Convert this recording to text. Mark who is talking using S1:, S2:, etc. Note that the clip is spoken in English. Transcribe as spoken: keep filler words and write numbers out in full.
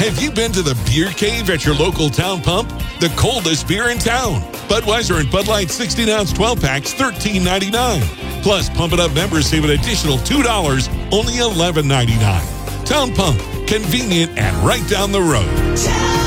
S1: Have you been to the beer cave at your local town pump? The coldest beer in town. Budweiser and Bud Light sixteen ounce twelve packs, thirteen ninety-nine. Plus, Pump It Up members save an additional two dollars, only eleven ninety-nine. Town Pump, convenient and right down the road.